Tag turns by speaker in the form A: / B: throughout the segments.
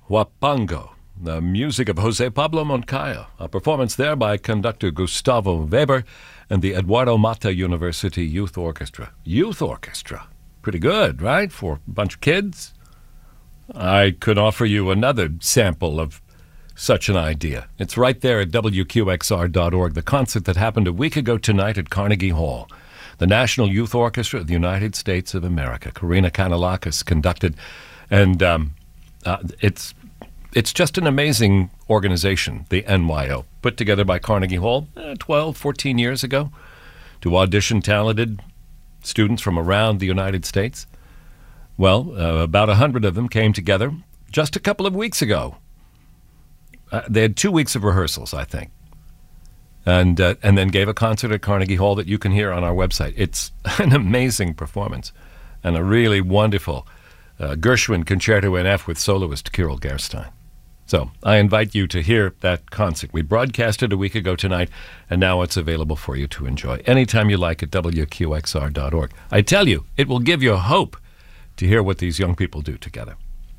A: Huapango, the music of Jose Pablo Moncayo, a performance there by conductor Gustavo Weber and the Eduardo Mata University Youth Orchestra. Youth Orchestra. Pretty good, right, for a bunch of kids? I could offer you another sample of such an idea. It's right there at WQXR.org, the concert that happened a week ago tonight at Carnegie Hall. The National Youth Orchestra of the United States of America. Karina Kanellakis conducted, and it's just an amazing organization, the NYO, put together by Carnegie Hall 12, 14 years ago to audition talented students from around the United States. Well, about 100 of them came together just a couple of weeks ago. They had 2 weeks of rehearsals, I think, and then gave a concert at Carnegie Hall that you can hear on our website. It's an amazing performance and a really wonderful Gershwin Concerto in F with soloist Kirill Gerstein. So I invite you to hear that concert. We broadcast it a week ago tonight, and now it's available for you to enjoy anytime you like at WQXR.org. I tell you, it will give you hope to hear what these young people do together.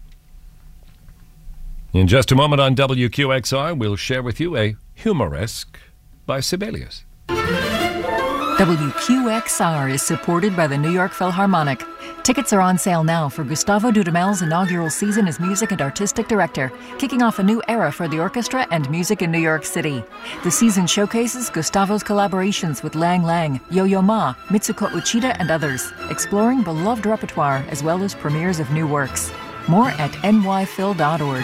A: In just a moment on WQXR, we'll share with you a Humoresque by Sibelius.
B: WQXR is supported by the New York Philharmonic. Tickets are on sale now for Gustavo Dudamel's inaugural season as music and artistic director, kicking off a new era for the orchestra and music in New York City. The season showcases Gustavo's collaborations with Lang Lang, Yo-Yo Ma, Mitsuko Uchida, and others, exploring beloved repertoire as well as premieres of new works. More at nyphil.org.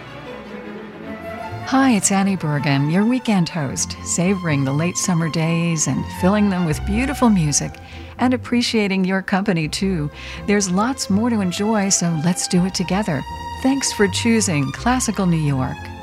C: Hi, it's Annie Bergen, your weekend host, savoring the late summer days and filling them with beautiful music and appreciating your company, too. There's lots more to enjoy, so let's do it together. Thanks for choosing Classical New York.